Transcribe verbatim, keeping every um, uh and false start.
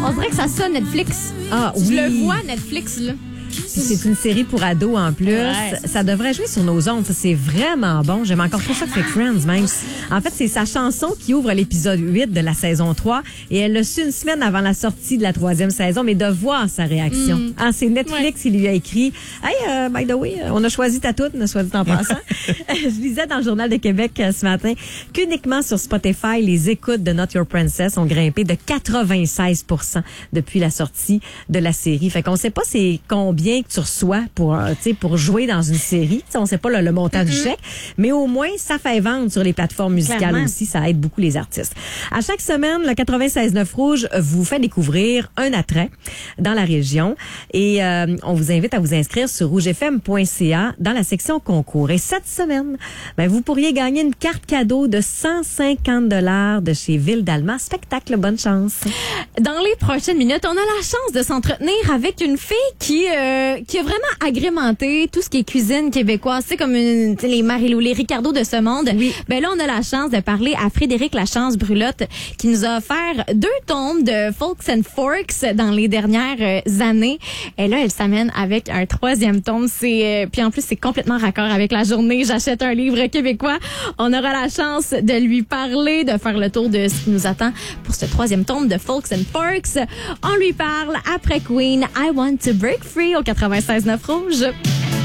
On dirait que ça sonne Netflix. Ah Je oui. le vois, Netflix, là. Puis c'est une série pour ados en plus. Ouais. Ça devrait jouer sur nos ondes. Ça, c'est vraiment bon. J'aime encore plus ça que Friends, même. En fait, c'est sa chanson qui ouvre l'épisode huit de la saison trois. Et elle l'a su une semaine avant la sortie de la troisième saison, mais de voir sa réaction. Mm. Ah, c'est Netflix qui lui a écrit « Hey, uh, by the way, on a choisi ta toune, soit dit en passant. » Je lisais dans le Journal de Québec euh, ce matin qu'uniquement sur Spotify, les écoutes de Not Your Princess ont grimpé de quatre-vingt-seize pour cent depuis la sortie de la série. Fait qu'on sait pas c'est combien que tu reçois pour, euh, tu sais, pour jouer dans une série. T'sais, on sait pas le, le montant mm-hmm. du chèque, mais au moins, ça fait vendre sur les plateformes musicales Clairement. aussi. Ça aide beaucoup les artistes. À chaque semaine, le quatre-vingt-seize neuf Rouge vous fait découvrir un attrait dans la région et euh, on vous invite à vous inscrire sur rouge f m point c a dans la section concours. Et cette semaine, ben, vous pourriez gagner une carte cadeau de cent cinquante dollars de chez Ville d'Allemand. Spectacle, bonne chance. Dans les prochaines minutes, on a la chance de s'entretenir avec une fille qui euh, qui a vraiment agrémenté tout ce qui est cuisine québécoise. C'est comme une, les Marie-Lou, les Ricardo de ce monde. Oui. Ben là, on a la chance de parler à Frédéric Lachance-Brulotte qui nous a offert deux tomes de Folks and Forks dans les dernières euh, années. Et là, elle s'amène avec un troisième tome. C'est euh, puis en plus, c'est complètement raccord avec la journée. J'achète un livre québécois. On aura la chance de lui parler, de faire le tour de ce qui nous attend pour ce troisième tome de Folks and Forks. On lui parle après Queen, I Want to Break Free au quatre-vingt-seize neuf Rouge.